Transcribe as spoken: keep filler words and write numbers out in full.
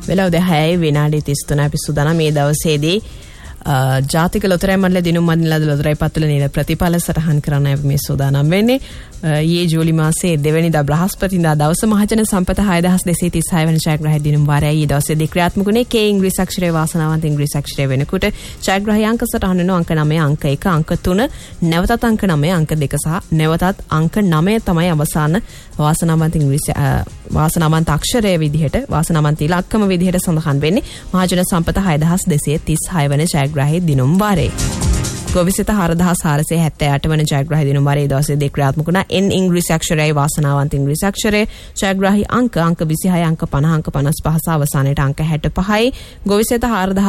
වෙලාව දහයයි විනාඩි තිස් තුනයි අපි සූදානම් මේ දවසේදී ජාතික ලොතරැයි මණ්ඩල දිනුම් මන්දිරද ලොතරැයි පත්වල නිල ප්‍රතිඵල සටහන් කරන්න අපි මේ සූදානම් වෙන්නේ. ඊයේ ජූලි මාසයේ දෙවැනිදා බ්‍රහස්පතින්දා දවස මහජන සම්පත හය දහස් දෙසිය තිස් හය වෙනි ජයග්‍රහය දිනුම් වාරයයි ඊ දවසේදී ක්‍රියාත්මක වුණේ කේ ඉංග්‍රීසි අක්ෂරයේ වාසනාවන්ත ඉංග්‍රීසි අක්ෂරය වෙනකොට ජයග්‍රහය අංක සටහන් වෙන අංක නවය අංක එක අංක තුන නැවතත් අංක නවය අංක දෙක සහ නැවතත් අංක නවය තමයි අවසාන වාසනාවන්ත ඉංග්‍රීසි වාසනාවන්ත අක්ෂරය විදිහට වාසනාවන්ත ඉලක්කම විදිහට සඳහන් වෙන්නේ මහජන සම්පත හය දහස් දෙසිය තිස් හය වෙනි ජයග්‍රහය දිනුම් වාරයේ. ගොවිසිත හාර දහස් හාරසිය හැත්තෑ අට වන ජයග්‍රහය දිනුම් වාරයේ දවසේදී ක්‍රියාත්මක වුණා එන් ඉංග්‍රීසි අක්ෂරයයි වාසනාවන්ත ඉංග්‍රීසි අක්ෂරය. ජයග්‍රහී අංක අංක විසිහය අංක පනහ අංක පනස් පහ සහ අවසානයේට අංක හැට පහයි. ගොවිසිත හාර